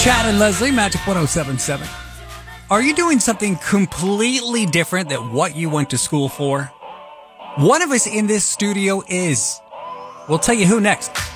Chad and Leslie, Magic 1077. Are you doing something completely different than what you went to school for? One of us in this studio is. We'll tell you who next.